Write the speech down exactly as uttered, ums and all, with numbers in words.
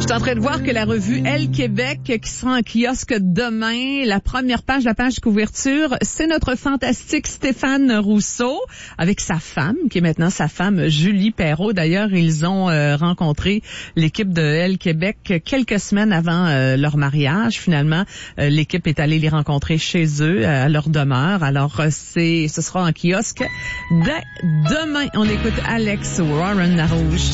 Je suis en train de voir que la revue Elle Québec, qui sera en kiosque demain, la première page, la page couverture, c'est notre fantastique Stéphane Rousseau avec sa femme, qui est maintenant sa femme Julie Perrault. D'ailleurs, ils ont euh, rencontré l'équipe de Elle Québec quelques semaines avant euh, leur mariage. Finalement, euh, l'équipe est allée les rencontrer chez eux, à leur demeure. Alors, euh, c'est, ce sera en kiosque dès demain. On écoute Alex Warren Larouche.